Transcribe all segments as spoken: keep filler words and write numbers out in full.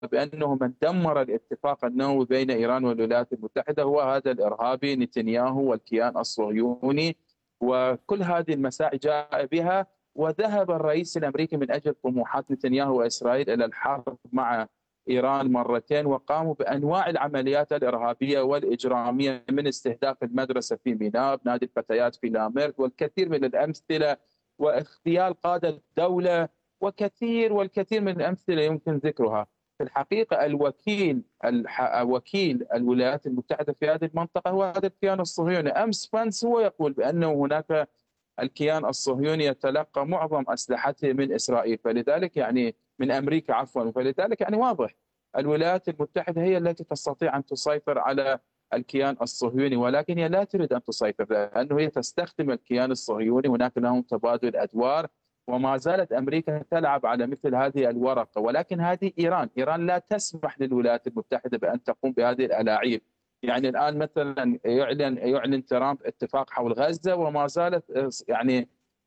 بأنه من دمر الاتفاق النووي بين إيران والولايات المتحدة هو هذا الإرهابي نتنياهو والكيان الصهيوني. وكل هذه المسائل جاء بها، وذهب الرئيس الأمريكي من أجل طموحات نتنياهو وإسرائيل إلى الحرب مع إيران مرتين، وقاموا بأنواع العمليات الإرهابية والإجرامية من استهداف المدرسة في ميناء، نادي الفتيات في لاميرت، والكثير من الأمثلة، واغتيال قادة الدولة، وكثير والكثير من الأمثلة يمكن ذكرها. في الحقيقة الوكيل الح... وكيل الولايات المتحدة في هذه المنطقة هو هذا الكيان الصهيوني. أمس فانس هو يقول بأنه هناك الكيان الصهيوني يتلقى معظم أسلحته من إسرائيل، فلذلك يعني من أمريكا عفوا، فلذلك يعني واضح الولايات المتحدة هي التي تستطيع أن تسيطر على الكيان الصهيوني، ولكن هي لا تريد أن تسيطر لأنه هي تستخدم الكيان الصهيوني. هناك لهم تبادل أدوار، وما زالت أمريكا تلعب على مثل هذه الورقة. ولكن هذه إيران إيران لا تسمح للولايات المتحدة بأن تقوم بهذه الألاعيب. يعني الآن مثلا يعلن يعلن ترامب اتفاق حول غزة، وما زالت يعني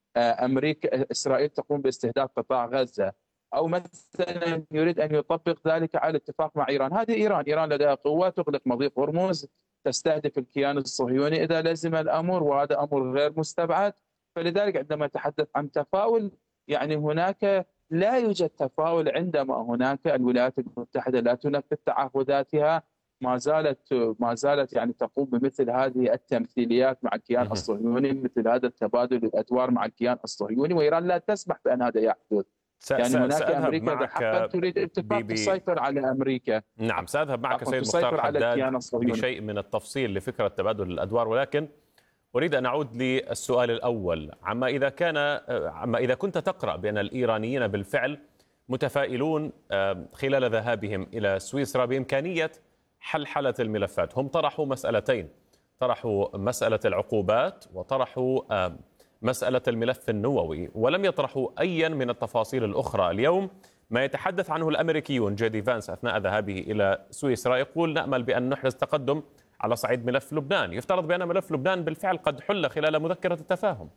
أمريكا إسرائيل تقوم باستهداف قطاع غزة، أو مثلا يريد أن يطبق ذلك على الاتفاق مع إيران. هذه إيران إيران لديها قوة تغلق مضيق هرمز، تستهدف الكيان الصهيوني إذا لزم الأمر، وهذا أمر غير مستبعد. فلذلك عندما نتحدث عن تفاؤل، يعني هناك لا يوجد تفاؤل عندما هناك الولايات المتحدة لا تنفذ تعهداتها، ما زالت ما زالت يعني تقوم بمثل هذه التمثيليات مع الكيان الصهيوني، مثل هذا التبادل الادوار مع الكيان الصهيوني، وايران لا تسمح بان هذا يحدث. يعني هناك سأذهب امريكا اذا معك حقا تريد اتفاق ب... تسيطر على امريكا. نعم، سأذهب معك سيد مختار تسيطر على حداد الكيان الصهيوني بشيء من التفصيل لفكرة تبادل الادوار، ولكن أريد أن أعود للسؤال الأول عما إذا كان عما إذا كنت تقرأ بأن الإيرانيين بالفعل متفائلون خلال ذهابهم إلى سويسرا بإمكانية حلحلة الملفات. هم طرحوا مسألتين، طرحوا مسألة العقوبات وطرحوا مسألة الملف النووي، ولم يطرحوا أيا من التفاصيل الأخرى. اليوم ما يتحدث عنه الأمريكيون جي دي فانس أثناء ذهابه إلى سويسرا يقول نأمل بأن نحرز تقدم على صعيد ملف لبنان. يفترض بأن ملف لبنان بالفعل قد حل خلال مذكرة التفاهم.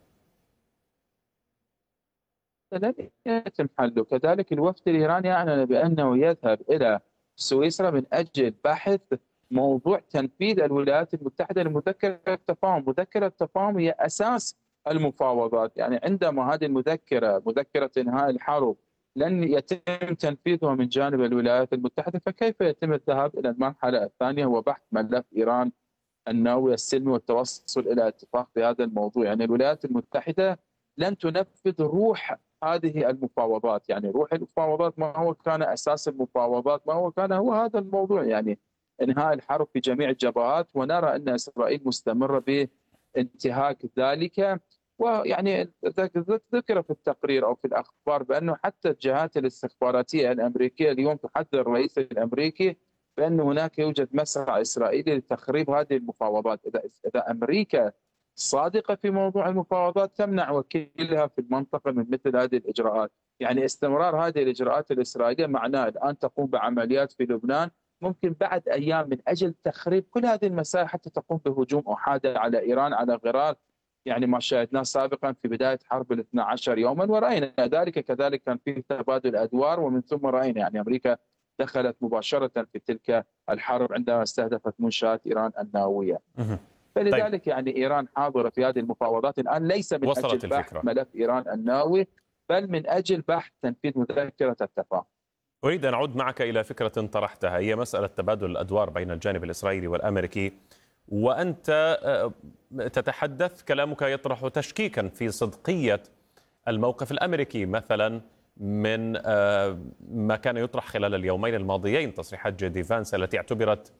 لن يتم حله. كذلك الوفد الإيراني أعلن بأنه يذهب إلى سويسرا من أجل بحث موضوع تنفيذ الولايات المتحدة لمذكرة التفاهم. مذكرة التفاهم هي أساس المفاوضات. يعني عندما هذه المذكرة مذكرة إنهاء الحرب لن يتم تنفيذها من جانب الولايات المتحدة، فكيف يتم الذهاب إلى المرحلة الثانية وبحث ملف إيران النووي السلمي والتوصل إلى اتفاق في هذا الموضوع؟ يعني الولايات المتحدة لن تنفذ روح هذه المفاوضات. يعني روح المفاوضات ما هو كان أساس المفاوضات، ما هو كان هو هذا الموضوع، يعني إنهاء الحرب في جميع الجبهات. ونرى أن إسرائيل مستمرة بانتهاك ذلك. ويعني ذكر في التقرير أو في الأخبار بأنه حتى الجهات الاستخباراتية الأمريكية اليوم تحذر الرئيس الأمريكي بأن هناك يوجد مسعى إسرائيلي لتخريب هذه المفاوضات. إذا إذا أمريكا صادقة في موضوع المفاوضات تمنع وكيلها في المنطقة من مثل هذه الإجراءات. يعني استمرار هذه الإجراءات الإسرائيلية معناه الآن تقوم بعمليات في لبنان، ممكن بعد أيام من أجل تخريب كل هذه المسائل حتى تقوم بهجوم أحادة على إيران على غرار، يعني ما شاهدناه سابقا في بداية حرب الاثنى عشر يوما، ورأينا ذلك. كذلك كان في تبادل أدوار، ومن ثم رأينا يعني أمريكا دخلت مباشرة في تلك الحرب عندما استهدفت منشآت إيران النووية. فلذلك طيب. يعني إيران حاضرة في هذه المفاوضات الآن، ليس من أجل بحث ملف إيران النووي، بل من أجل بحث تنفيذ مذكرة التفاهم. أريد أن أعود معك إلى فكرة طرحتها، هي مسألة تبادل الأدوار بين الجانب الإسرائيلي والأمريكي، وأنت تتحدث كلامك يطرح تشكيكا في صدقية الموقف الأمريكي، مثلا من ما كان يطرح خلال اليومين الماضيين، تصريحات جي دي فانس التي اعتبرت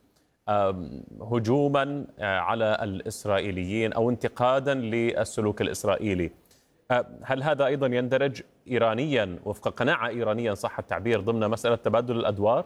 هجوما على الإسرائيليين أو انتقادا للسلوك الإسرائيلي. هل هذا أيضا يندرج إيرانيا وفق قناعة إيرانيا صح التعبير ضمن مسألة تبادل الأدوار؟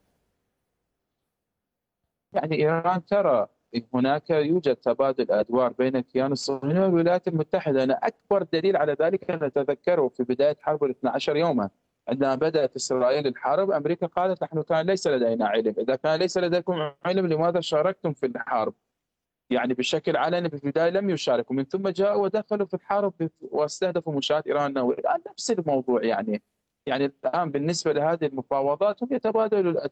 يعني إيران ترى هناك يوجد تبادل أدوار بين الكيان الصهيوني والولايات المتحدة. أنا أكبر دليل على ذلك نتذكره في بداية حرب الاثنى عشر يوما، عندما بدأت إسرائيل الحرب أمريكا قالت نحن كان ليس لدينا علم. إذا كان ليس لديكم علم لماذا شاركتم في الحرب؟ يعني بشكل علني في البداية لم يشاركوا، من ثم جاءوا ودخلوا في الحرب واستهدفوا منشآت إيران النووية. الآن نفس الموضوع. يعني يعني الآن بالنسبة لهذه المفاوضات هم يتبادلوا